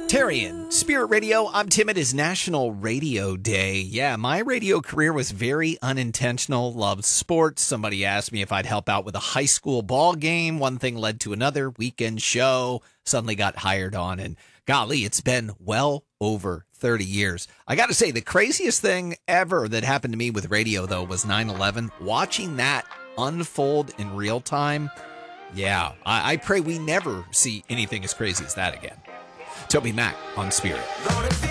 Tarian, Spirit Radio. I'm Tim. It is National Radio Day. Yeah, my radio career was very unintentional. Loved sports. Somebody asked me if I'd help out with a high school ball game. One thing led to another. Weekend show. Suddenly got hired on. And golly, it's been well over 30 years. I got to say, the craziest thing ever that happened to me with radio, though, was 9/11. Watching that unfold in real time. Yeah, I pray we never see anything as crazy as that again. Toby Mac on Spirit.